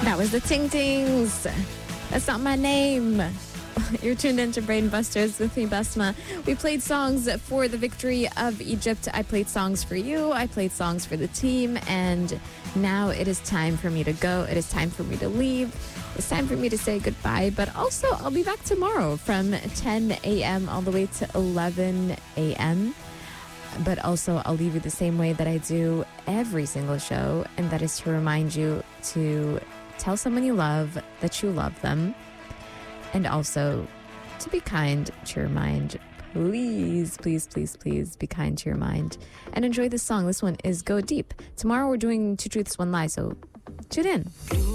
That was the Ting Tings. That's not my name. You're tuned into Brain Busters with me, Basma. We played songs for the victory of Egypt. I played songs for you. I played songs for the team. And now it is time for me to go. It is time for me to leave. It's time for me to say goodbye. But also, I'll be back tomorrow from 10 a.m. all the way to 11 a.m. But also, I'll leave you the same way that I do every single show. And that is to remind you to tell someone you love that you love them. And also to be kind to your mind. Please, please, please, please be kind to your mind. And enjoy this song. This one is Go Deep. Tomorrow we're doing Two Truths, One Lie, so tune in.